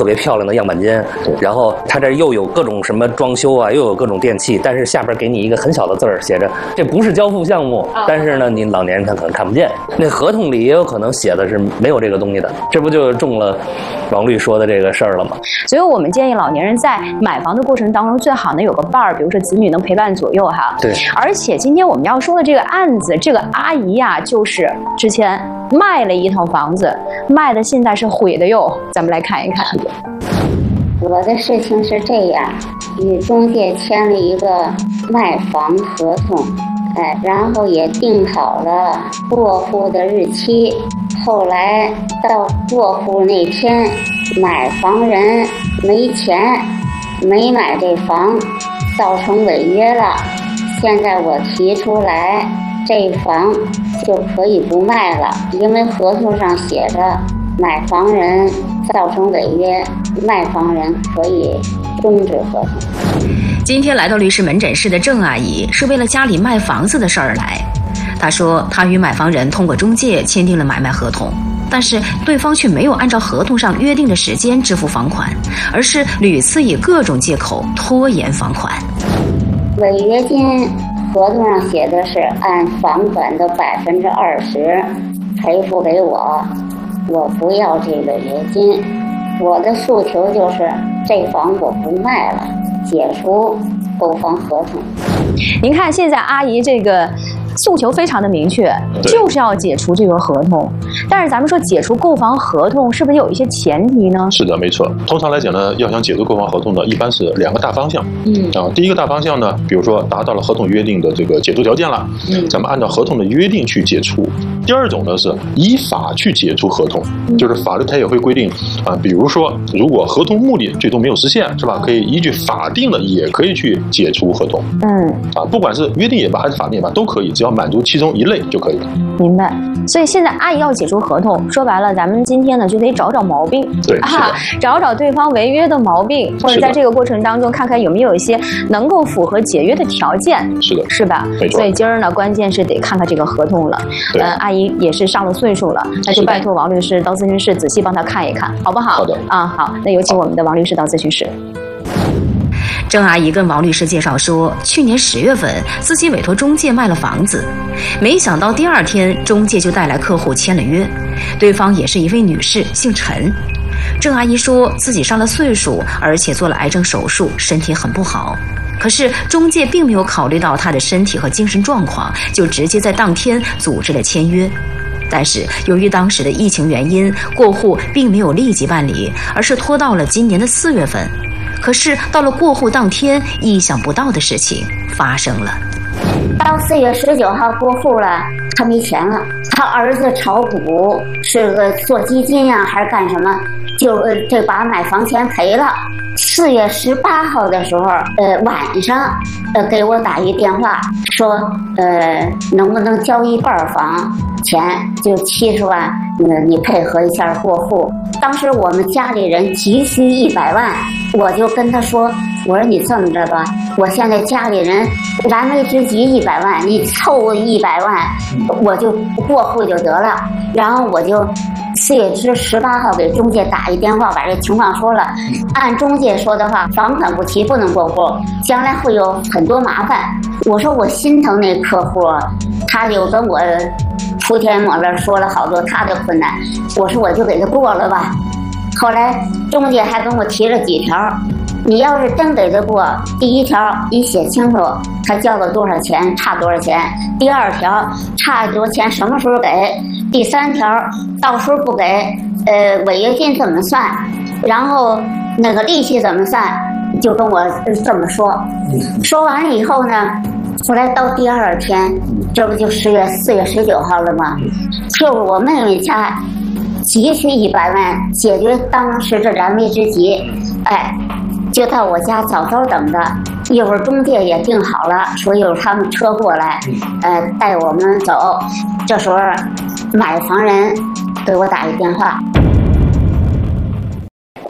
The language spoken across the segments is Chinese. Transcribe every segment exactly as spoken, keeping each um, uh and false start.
特别漂亮的样板间，然后它这又有各种什么装修啊，又有各种电器，但是下边给你一个很小的字儿写着这不是交付项目，但是呢，你老年人他可能看不见。那合同里也有可能写的是没有这个东西的，这不就中了王律说的这个事儿了吗？ 所以我们建议老年人在买房的过程当中，最好能有个伴儿，比如说子女能陪伴左右哈。 对。 而且今天我们要说的这个案子，这个阿姨呀、啊，就是之前卖了一套房子，卖的现在是毁的哟。咱们来看一看。 我的事情是这样，与中介签了一个卖房合同，哎，然后也定好了过户的日期。后来到过户那天，买房人没钱，没买这房，造成违约了。现在我提出来，这房就可以不卖了，因为合同上写着买房人造成违约，卖房人可以终止合同。 今天来到律师门诊室的郑阿姨是为了家里卖房子的事儿来。她说她与买房人通过中介签订了买卖合同，但是对方却没有按照合同上约定的时间支付房款，而是屡次以各种借口拖延房款。 违约金合同上写的是按房款的百分之二十赔付给我，我不要这个违约金。我的诉求就是这房我不卖了，解除购房合同。 您看现在阿姨这个诉求非常的明确，就是要解除这个合同。但是咱们说解除购房合同是不是有一些前提呢？ 是的，没错。通常来讲呢，要想解除购房合同呢，一般是两个大方向。 嗯啊，第一个大方向呢，比如说达到了合同约定的这个解除条件了，嗯，咱们按照合同的约定去解除。第二种呢是依法去解除合同，嗯、就是法律它也会规定啊，比如说如果合同目的最终没有实现，是吧？可以依据法定的也可以去解除合同。 嗯啊，不管是约定也罢还是法定也罢都可以，只要满足其中一类就可以了。明白。所以现在阿姨要解除合同，说白了，咱们今天呢就得找找毛病， 对啊， 找找对方违约的毛病，或者在这个过程当中看看有没有一些能够符合解约的条件， 是的， 是吧？ 没错。 所以今儿呢，关键是得看看这个合同了。呃，阿姨也是上了岁数了，那就拜托王律师到咨询室仔细帮她看一看，好不好？ 好的啊，好，那有请我们的王律师到咨询室。 郑阿姨跟王律师介绍说，去年十月份自己委托中介卖了房子，没想到第二天中介就带来客户签了约，对方也是一位女士，姓陈。郑阿姨说自己上了岁数，而且做了癌症手术，身体很不好。可是中介并没有考虑到她的身体和精神状况，就直接在当天组织了签约。但是由于当时的疫情原因，过户并没有立即办理，而是拖到了今年的四月份。可是到了过户当天，意想不到的事情发生了。 到四月十九号过户了，他没钱了。他儿子炒股，是个做基金呀、啊，还是干什么？就呃，这把买房钱赔了。四月十八号的时候，呃，晚上，呃，给我打一电话，说，呃，能不能交一半房钱，就七十万，呃，你配合一下过户。当时我们家里人急需一百万，我就跟他说，我说你这么着吧，我现在家里人燃眉之急一百万，你凑一百万，我就过户就得了。然后我就四月十八号给中介打一电话，把这情况说了。按中介说的话，房款不齐不能过户，将来会有很多麻烦。我说我心疼那客户，他就跟我铺天抹泪说了好多他的困难。我说我就给他过了吧。后来中介还跟我提了几条，你要是真给他过，第一条你写清楚他交了多少钱，差多少钱；第二条差多少钱什么时候给；第三条到时候不给，呃，违约金怎么算，然后那个利息怎么算，就跟我这么说。说完了以后呢，后来到第二天，这不就十月四月十九号了吗？就是我妹妹家急需一百万解决当时的燃眉之急，哎，就到我家早早等着。一会儿中介也定好了，说一会儿他们车过来，呃，带我们走。这时候买房人给我打一电话。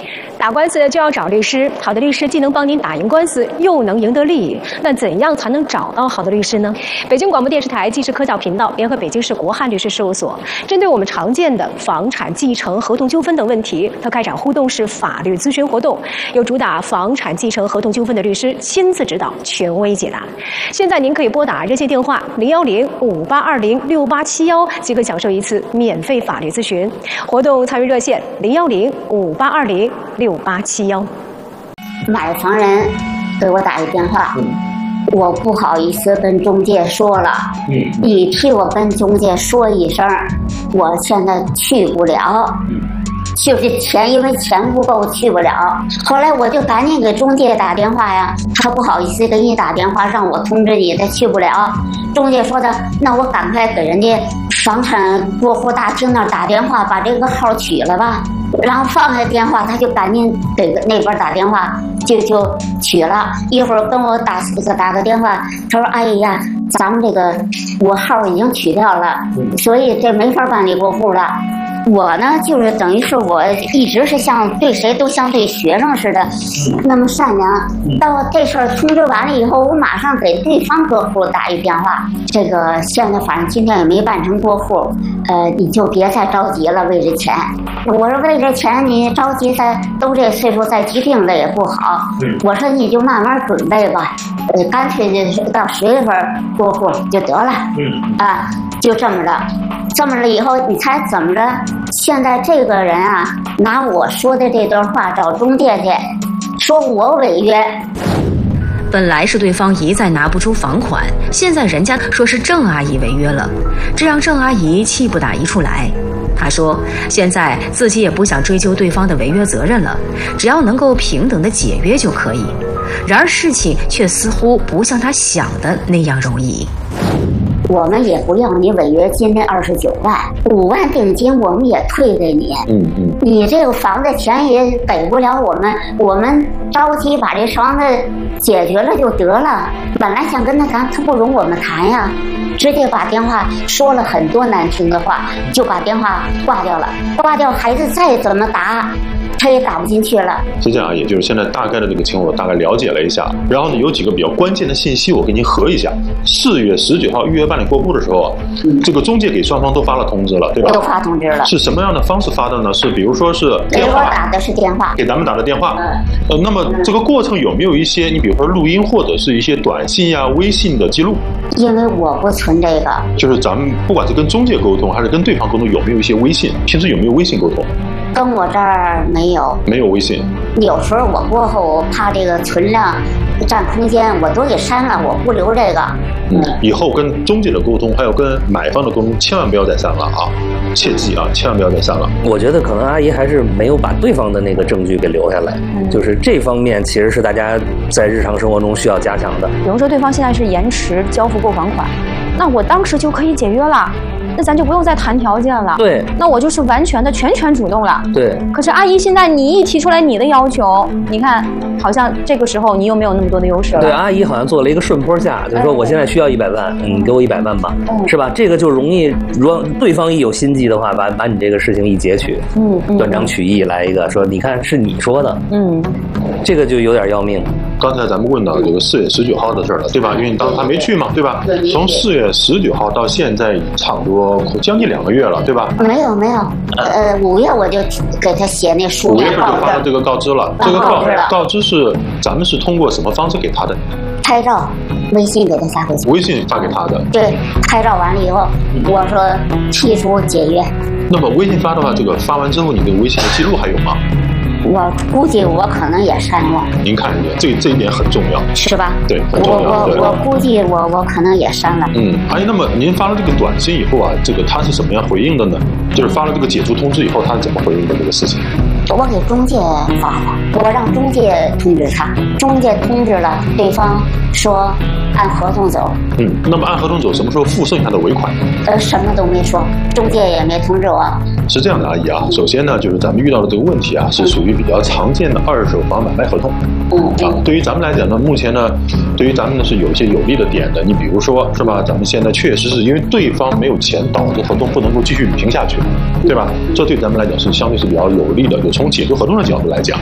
打官司就要找律师，好的律师既能帮您打赢官司，又能赢得利益。那怎样才能找到好的律师呢？北京广播电视台纪实科教频道联合北京市国汉律师事务所，针对我们常见的房产继承、合同纠纷等问题，他开展互动式法律咨询活动，由主打房产继承、合同纠纷的律师亲自指导，权威解答。现在您可以拨打热线电话零幺零五八二零六八七幺，即可享受一次免费法律咨询。活动参与热线零幺零五八二零六八七幺。 买房人给我打一电话，嗯、我不好意思跟中介说了，嗯、你替我跟中介说一声，我现在去不了。嗯就是钱，因为钱不够去不了。后来我就赶紧给中介打电话呀，他不好意思给你打电话，让我通知你他去不了。中介说的，那我赶快给人家房产过户大厅那儿打电话，把这个号取了吧。然后放下电话，他就赶紧给那边打电话，就就取了。一会儿跟我打打个电话，他说：“哎呀，咱们这个我号已经取掉了，所以这没法办理过户了。”我呢，就是等于是我一直是像对谁都像对学生似的，那么善良。到这事儿通知完了以后，我马上给对方过户打一电话。这个现在反正今天也没办成过户，呃，你就别再着急了，为这钱。我说为这钱你着急再都这岁数再疾病的也不好。我说你就慢慢准备吧，呃，干脆就到十月份过户就得了。嗯啊，就这么着。这么了以后，你猜怎么着？现在这个人啊，拿我说的这段话找中介去，说我违约。 本来是对方一再拿不出房款，现在人家说是郑阿姨违约了，这让郑阿姨气不打一处来。她说现在自己也不想追究对方的违约责任了，只要能够平等的解约就可以。然而事情却似乎不像她想的那样容易。 我们也不要你违约金那二十九万，五万定金我们也退给你。嗯嗯，你这个房子钱也给不了我们，我们着急把这房子解决了就得了。本来想跟他谈，他不容我们谈呀，直接把电话说了很多难听的话，就把电话挂掉了。挂掉，孩子再怎么打，他也打不进去了。 是这样，也就是现在大概的这个情况，我大概了解了一下。然后呢，有几个比较关键的信息，我给您核一下。四月十九号预约办理过户的时候，嗯、这个中介给双方都发了通知了，对吧？ 都发通知了。 是什么样的方式发的呢？是比如说是给我打的是电话， 给咱们打的电话。嗯、呃，那么这个过程有没有一些，你比如说录音或者是一些短信呀、微信的记录？ 因为我不存这个。 就是咱们不管是跟中介沟通还是跟对方沟通，有没有一些微信？平时有没有微信沟通？ 跟我这儿没有， 没有微信。 有时候我过后怕这个存量占空间，我都给删了，我不留这个。 嗯，以后跟中介的沟通，还有跟买方的沟通，千万不要再删了啊！切记啊，千万不要再删了。 我觉得可能阿姨还是没有把对方的那个证据给留下来，嗯、就是这方面其实是大家在日常生活中需要加强的。 比如说对方现在是延迟交付购房款，那我当时就可以解约了。那咱就不用再谈条件了。 对， 那我就是完全的全权主动了。 对。 可是阿姨，现在你一提出来你的要求，你看，好像这个时候你又没有那么多的优势了。 对，阿姨好像做了一个顺坡下，就是说我现在需要一百万，你给我一百万吧，嗯、是吧？这个就容易，如果对方一有心计的话，把把你这个事情一截取，嗯，嗯断章取义来一个说，你看是你说的，嗯，这个就有点要命。 刚才咱们问到这个四月十九号的事了，对吧？因为你当时还没去嘛，对吧？从四月十九号到现在，差不多将近两个月了，对吧？ 没有没有，呃，五月我就给他写那书面告知， 五月份就发了这个告知了。这个告告知是咱们是通过什么方式给他的？ 拍照，微信给他发过去。 微信发给他的。 对，拍照完了以后，我说提出解约。 那么微信发的话，这个发完之后，你的微信的记录还有吗？ 我估计我可能也删了。 您看一眼，这这一点很重要， 是吧？ 对，很重要。 我我我估计我我可能也删了。 嗯，哎，那么您发了这个短信以后啊，这个他是怎么样回应的呢？就是发了这个解除通知以后，他是怎么回应的这个事情？ 我给中介发的，我让中介通知他，中介通知了对方，说按合同走。 嗯，那么按合同走，什么时候付剩下的尾款？ 呃，什么都没说，中介也没通知我。 是这样的，阿姨啊，首先呢，就是咱们遇到的这个问题啊，是属于比较常见的二手房买卖合同。嗯啊，对于咱们来讲呢，目前呢，对于咱们呢是有一些有利的点的。你比如说，是吧？咱们现在确实是因为对方没有钱，导致合同不能够继续履行下去，对吧？这对咱们来讲是相对是比较有利的。就从解除合同的角度来讲，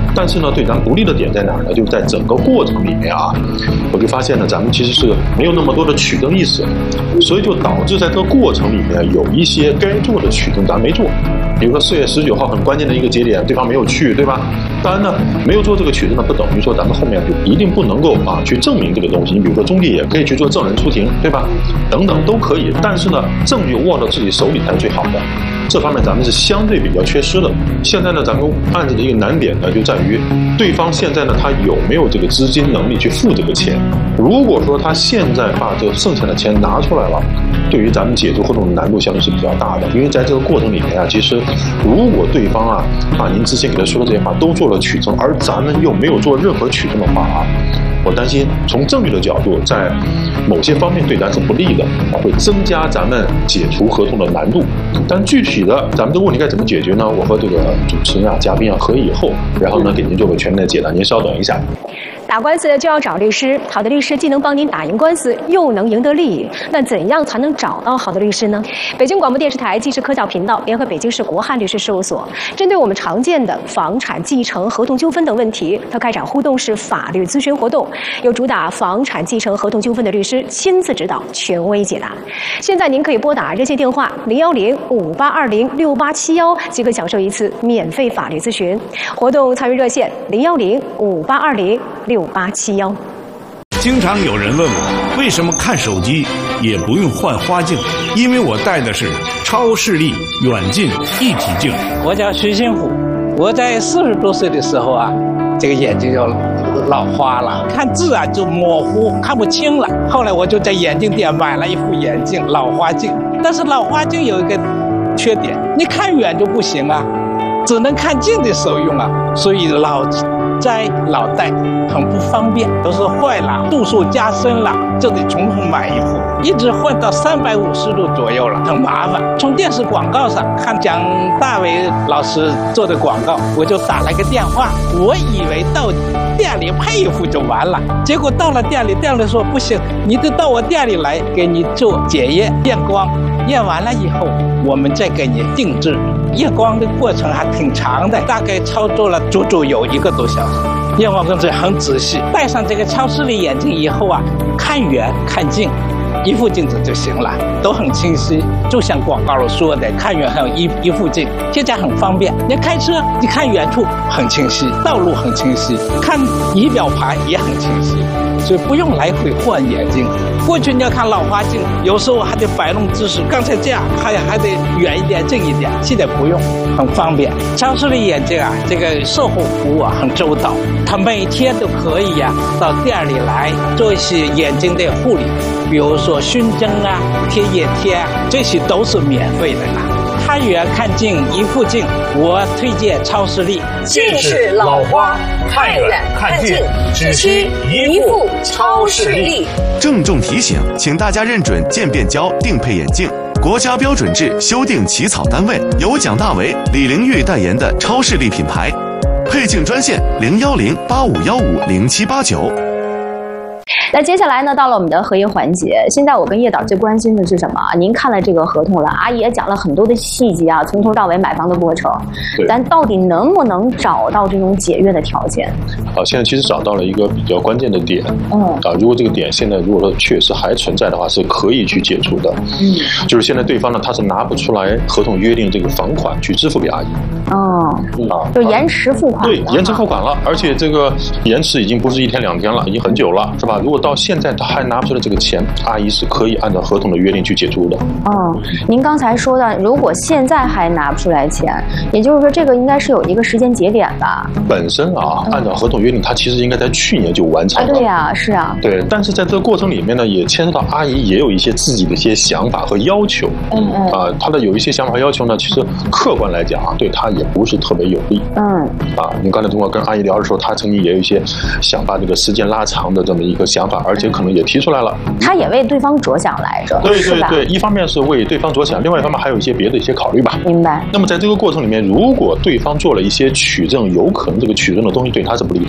但是呢，对咱们不利的点在哪儿呢？就是在整个过程里面啊，我就发现呢，咱们其实是没有那么多的取证意识，所以就导致在这个过程里面有一些该做的取证咱没做。比如说四月十九号很关键的一个节点，对方没有去，对吧？当然呢，没有做这个取证呢，不等于说咱们后面就一定不能够啊去证明这个东西。你比如说中介也可以去做证人出庭，对吧？等等都可以，但是呢，证据握到自己手里才是最好的。这方面咱们是相对比较缺失的。现在呢，咱们案子的一个难点呢，就在于对方现在呢，他有没有这个资金能力去付这个钱？如果说他现在把这剩下的钱拿出来了，对于咱们解除合同的难度相对是比较大的。因为在这个过程里面啊，其实如果对方啊把您之前给他说的这些话都做了取证，而咱们又没有做任何取证的话啊，我担心从证据的角度，在某些方面对咱是不利的，会增加咱们解除合同的难度。但具体的咱们这个问题该怎么解决呢？我和这个主持人啊、嘉宾啊合议以后，然后呢给您做个全面的解答。您稍等一下。 打官司就要找律师，好的律师既能帮您打赢官司，又能赢得利益。那怎样才能找到好的律师呢？北京广播电视台纪实科教频道联合北京市国汉律师事务所，针对我们常见的房产继承、合同纠纷等问题，它开展互动式法律咨询活动，由主打房产继承、合同纠纷的律师亲自指导，权威解答。现在您可以拨打热线电话零幺零五八二零六八七幺，即可享受一次免费法律咨询。活动参与热线零幺零五八二零六八七幺。 经常有人问我，为什么看手机也不用换花镜？因为我戴的是超视力远近一体镜。 我叫徐新虎，我在四十多岁的时候啊，这个眼睛就老花了，看字啊就模糊，看不清了。后来我就在眼镜店买了一副眼镜，老花镜。但是老花镜有一个缺点，你看远就不行啊，只能看近的时候用啊，所以老摘老戴很不方便，都是坏了，度数加深了，就得重新买一副，一直换到三百五十度左右了，很麻烦。从电视广告上看蒋大为老师做的广告，我就打了个电话，我以为到店里配一副就完了，结果到了店里，店里说不行，你得到我店里来给你做检验验光，验完了以后我们再给你定制。验光的过程还挺长的，大概操作了足足有一个多小时。验光工作很仔细，戴上这个超视力眼镜以后啊，看远看近一副镜子就行了，都很清晰，就像广告说的，看远还有一一副镜，现在很方便。你开车，你看远处很清晰，道路很清晰，看仪表盘也很清晰，所以不用来回换眼镜。过去你要看老花镜，有时候还得摆弄姿势，刚才这样还还得远一点、近一点，现在不用，很方便。超视力眼镜啊，这个售后服务啊很周到，他每天都可以呀、啊、到店里来做一些眼睛的护理，比如说熏蒸啊、贴眼贴啊，这些都是免费的啦。看远看近一副镜，我推荐超视力。 近视老花，看远看近，只需一副超视力。 郑重提醒，请大家认准渐变焦定配眼镜，国家标准制修订起草单位，由蒋大为、李玲玉代言的超视力品牌。配镜专线零幺零八五幺五零七八九。 那接下来呢，到了我们的合约环节。现在我跟叶导最关心的是什么？您看了这个合同了，阿姨也讲了很多的细节啊，从头到尾买房的过程，咱到底能不能找到这种解约的条件？ 好，现在其实找到了一个比较关键的点， 嗯， 啊，如果这个点现在如果说确实还存在的话，是可以去解除的， 嗯， 就是现在对方呢他是拿不出来合同约定这个房款去支付给阿姨， 哦，啊，就延迟付款， 对，延迟付款了，而且这个延迟已经不是一天两天了，已经很久了，是吧？如果到现在他还拿不出来这个钱，阿姨是可以按照合同的约定去解除的。 哦，您刚才说的，如果现在还拿不出来钱，也就是说这个应该是有一个时间节点的。 本身啊，按照合同约定，他其实应该在去年就完成了。 啊，对呀，是啊。 对，但是在这个过程里面呢，也牵涉到阿姨也有一些自己的一些想法和要求。 嗯嗯。 啊，她的有一些想法和要求呢，其实客观来讲啊，对她也不是特别有利。 嗯。 啊，你刚才跟我跟阿姨聊的时候，她曾经也有一些想把这个时间拉长的这么一个想法，而且可能也提出来了。 他也为对方着想来着， 对对对，一方面是为对方着想，另外一方面还有一些别的一些考虑吧。 明白。 那么在这个过程里面，如果对方做了一些取证，有可能这个取证的东西对他是不利的。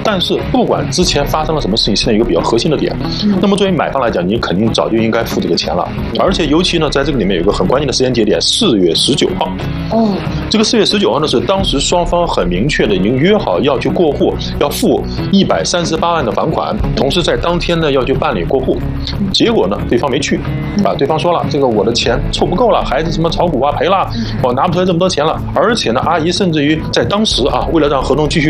但是不管之前发生了什么事情，现在有一个比较核心的点，那么作为买方来讲，你肯定早就应该付这个钱了，而且尤其呢，在这个里面有一个很关键的时间节点，四月十九号。哦，这个四月十九号呢是当时双方很明确的已经约好要去过户，要付一百三十八万的房款，同时在当天呢要去办理过户。结果呢，对方没去，啊，对方说了，这个我的钱凑不够了，孩子什么炒股啊赔了，我拿不出来这么多钱了，而且呢，阿姨甚至于在当时啊，为了让合同继续